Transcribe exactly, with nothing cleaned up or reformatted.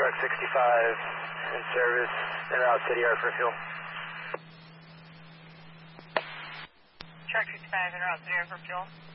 Truck sixty-five in service, en route City Yard for fuel. Truck sixty-five en route City Yard for fuel.